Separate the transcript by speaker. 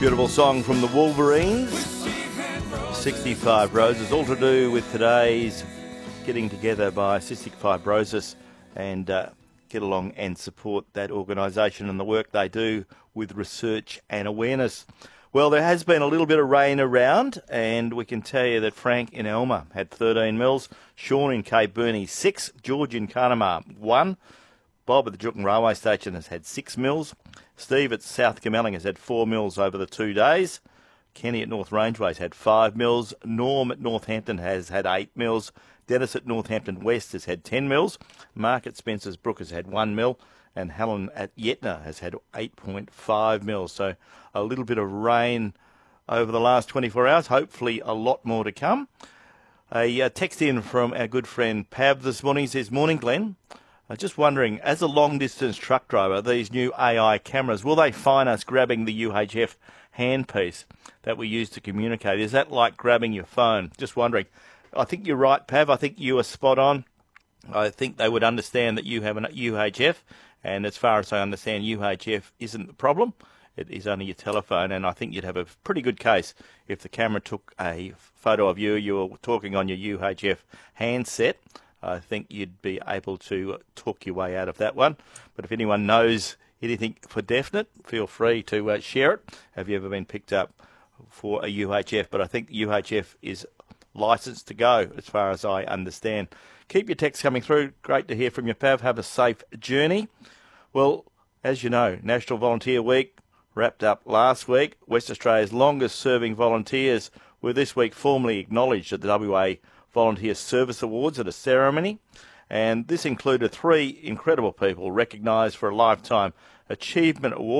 Speaker 1: Beautiful song from the Wolverines, 65 Roses, all to do with today's getting together by Cystic Fibrosis and get along and support that organisation and the work they do with research and awareness. Well, there has been a little bit of rain around, and we can tell you that Frank in Elmer had 13 mils, Sean in Cape Burney 6, George in Carnamah 1, Bob at the Juukan Railway Station has had 6 mils, Steve at South Camelling has had 4 mils over the 2 days, Kenny at North Rangeways had 5 mils, Norm at Northampton has had 8 mils, Dennis at Northampton West has had 10 mils, Mark at Spencer's Brook has had 1 mil, and Helen at Yetna has had 8.5 mils. So a little bit of rain over the last 24 hours, hopefully a lot more to come. A text in from our good friend Pav this morning says, "Morning, Glenn. Just wondering, as a long-distance truck driver, these new AI cameras, will they fine us grabbing the UHF handpiece that we use to communicate? Is that like grabbing your phone?" Just wondering. I think you're right, Pav. I think you are spot on. I think they would understand that you have an UHF, and as far as I understand, UHF isn't the problem. It is only your telephone, and I think you'd have a pretty good case if the camera took a photo of you, you were talking on your UHF handset. I think you'd be able to talk your way out of that one. But if anyone knows anything for definite, feel free to share it. Have you ever been picked up for a UHF? But I think UHF is licensed to go, as far as I understand. Keep your texts coming through. Great to hear from you, Pav. Have a safe journey. Well, as you know, National Volunteer Week wrapped up last week. West Australia's longest-serving volunteers were this week formally acknowledged at the WA Volunteer Service Awards at a ceremony. And this included 3 incredible people recognised for a Lifetime Achievement Award.